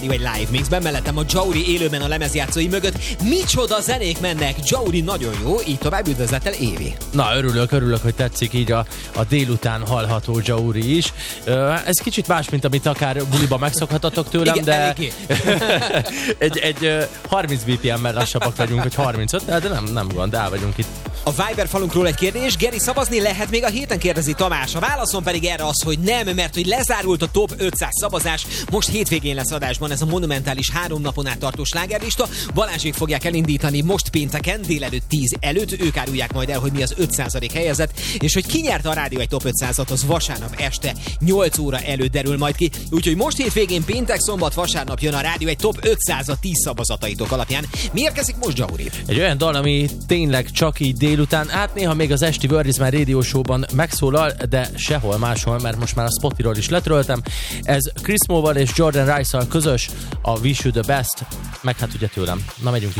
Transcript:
vagy live mixben, mellettem a Jauri élőben a lemezjátszói mögött. Micsoda zenék mennek, Jauri nagyon jó, így tovább üdvözlettel Évi. Na, örülök, hogy tetszik így a délután hallható Jauri is. Ez kicsit más, mint amit akár buliba megszokhatatok tőlem, igen, de egy 30 BPM-mel lassabbak vagyunk, hogy 35, de nem gond, el vagyunk itt. A Viber falunkról egy kérdés, Geri, szavazni lehet még a héten, kérdezi Tamás. A válaszom pedig erre az, hogy nem, mert hogy lezárult a top 500 szavazás, most hétvégén lesz adásban ez a monumentális 3 napon át tartó slágerlista. Balázsék fogják elindítani most pénteken délelőtt 10 előtt, ők árulják majd el, hogy mi az 5% helyezett, és hogy ki nyerte a rádió egy top 500-at, az vasárnap este 8 óra előtt derül majd ki. Úgyhogy most hétvégén péntek, szombat, vasárnap jön a rádió egy top 500 a 10 szavazataitok alapján. Mi érkezik most, Jauri? Egy olyan dal, ami tényleg csak így délután, hát néha még az esti World is My Radio Show-ban megszólal, de sehol máshol, mert most már a Spotify-ról is letöröltem. Ez Chris Moore és Jordan Rice-al közös, a Wish You The Best, meg hát ugye tőlem. Na, megyünk is.